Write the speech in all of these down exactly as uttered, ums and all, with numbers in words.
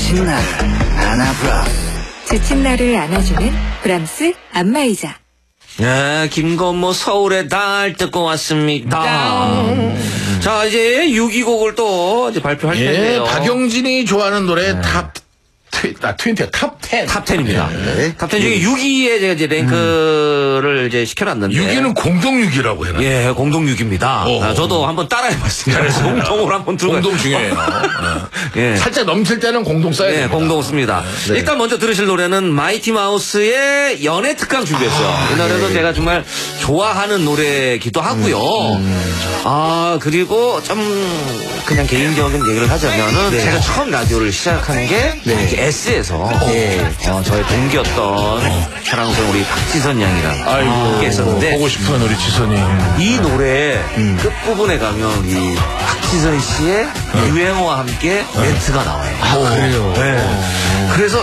지친 나를 안아브라스. 지친 나를 안아주는 브람스 안마의자. 네, 김건모 서울의 달 듣고 왔습니다. 음. 자, 이제 육 위 곡을 또 이제 발표할 예, 텐데요. 박용진이 좋아하는 노래 네. 탑 트위, 아, 트윈트 탑 텐. 탑 텐입니다. 네. 탑 텐 중에 육 위에 제가 이제 랭크를 음. 이제 시켜놨는데. 육 위는 공동 육 위라고 해라. 예, 공동 육 위입니다. 아, 저도 한번 따라해봤습니다. 그래서 공동으로 한번 들어. 공동 중요해요. 예. 살짝 넘칠 때는 공동 써야 돼요. 네, 공동 씁니다. 네. 일단 먼저 들으실 노래는 마이티 마우스의 연애 특강 준비했어요. 아, 이 노래도 예. 제가 정말 좋아하는 노래기도 하고요. 음. 아, 그리고 좀 그냥 개인적인 얘기를 하자면은 네. 제가 처음 라디오를 시작한 게 네. 에스에서 네. 어, 저의 동기였던 사랑스러운 우리 박지선 양이랑 아이고, 함께 했었는데 보고 싶은 우리 지선이 이 노래 음. 끝부분에 가면 이 박지선 씨의 음. 유행어와 함께 음. 멘트가 나와요. 아, 그래요? 네. 어. 그래서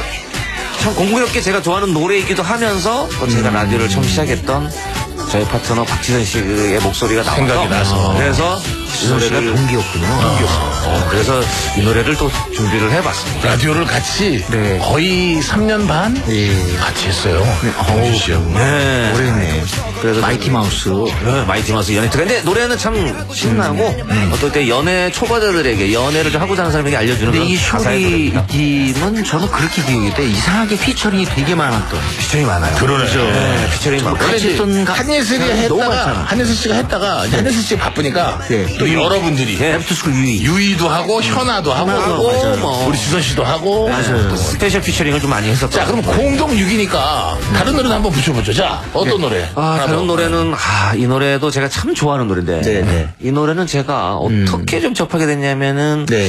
참 공교롭게 제가 좋아하는 노래이기도 하면서 또 제가 음. 라디오를 처음 시작했던 저희 파트너 박지선 씨의 목소리가 나와서 생각이 나서 그래서 이 노래가 동기였군요. 동기였어. 어, 그래서 이 노래를 또 준비를 해봤습니다. 라디오를 같이 네. 거의 삼 년 반 네. 같이 했어요. 홍준 네. 씨하고. 네. 오래했네요. 그래서 마이티 마우스. 네, 마이티 마우스 연애 특강. 근데 노래는 참 신나고 음. 음. 어떨 때 연애 초보자들에게 연애를 좀 하고 사는 사람에게 알려주는 근데 이 쇼리 팀은 저는 그렇게 기억이 돼. 이상하게 피처링이 되게 많았던. 피처링이 많아요. 그러네. 네, 피처링이 많고. 같이 했던 한예슬이 했다가 한예슬 씨가 했다가 이제 한예슬 씨가 바쁘니까 네. 또 여러분들이 네. 애프터스쿨 유이 유이도 하고 현아도 하고, 하고 뭐. 우리 지선 씨도 하고 맞아요. 또 스페셜 피처링을 좀 많이 했었죠. 자, 그럼 공동 육 위니까 다른 노래도 한번 붙여보죠. 자, 어떤 네. 노래? 아, 다른 노래는 아, 이 노래도 제가 참 좋아하는 노래인데 네, 네. 이 노래는 제가 어떻게 음. 좀 접하게 됐냐면은 네.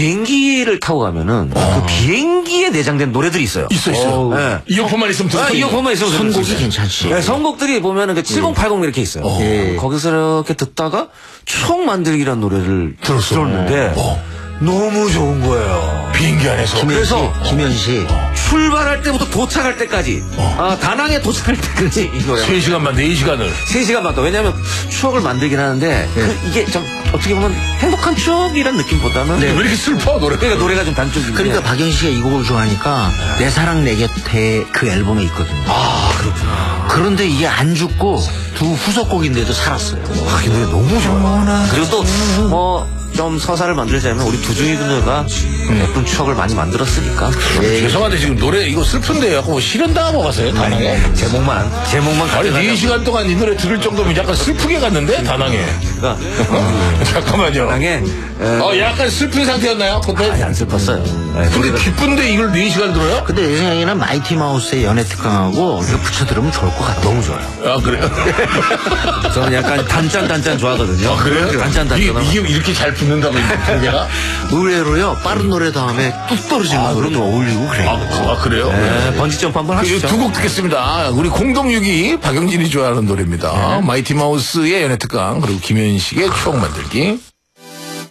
비행기를 타고 가면은 아. 그 비행기에 내장된 노래들이 있어요. 있어 있어. 네. 이어폰만 있으면 들을 아, 이어폰만 있으면 선곡이 괜찮지. 네, 선곡들이 보면은 그 칠공팔공 이렇게 있어요. 어. 네. 거기서 이렇게 듣다가 추억 만들기라는 노래를 들었어. 들었는데 어. 너무 좋은 거예요. 비행기 안에서. 그래서 김현 씨 출발할 때부터 도착할 때까지 어. 아, 다낭에 도착할 때까지 이 노래 세 시간만 네 시간을 세 시간만 더. 왜냐하면 추억을 만들긴 하는데 네. 그 이게 좀 어떻게 보면 행복한 추억이란 느낌보다는 네. 왜 이렇게 슬퍼 노래. 그러니까 노래가 좀 단쪽인데. 그러니까 박연 씨가 이 곡을 좋아하니까 네. 내 사랑 내 곁에 그 앨범에 있거든요. 아 그렇구나. 그런데 이게 안 죽고 두 후속곡인데도 살았어요. 아, 이 노래 너무 좋아요. 그리고 또 뭐 좀 서사를 만들자면 우리 두중이 그녀가 예쁜 추억을 많이 만들었으니까. 네. 죄송한데 지금 노래 이거 슬픈데 약간 뭐 실현당하고 가세요 다낭에? 제목만 제목만 아니 네 시간 동안 이 노래 들을 정도면 약간 슬프게 갔는데 다낭에. 그러니까 어? 잠깐만요. 다낭에 어 약간 슬픈 상태였나요? 그때? 아니 안 슬펐어요. 네, 근데 기쁜데 이걸 네 시간 들어요? 근데 내 생각에는 마이티 마우스의 연애 특강하고 이거 붙여 들으면 좋을 것 같아. 너무 좋아요. 아 그래요? 저는 약간 단짠 단짠 좋아하거든요. 아 그래요? 단짠 단짠. 이게, 이게 이렇게 잘 붙는다고 얘가 의외로요 빠른 노래 다음에 뚝 떨어지는 아, 노래도 어울리고 그래요. 아, 아 그래요? 네, 번지 점프 한번 하시죠. 두 곡 듣겠습니다. 우리 공동 육 위 박영진이 좋아하는 노래입니다. 네. 마이티 마우스의 연애 특강 그리고 김현식의 추억 만들기.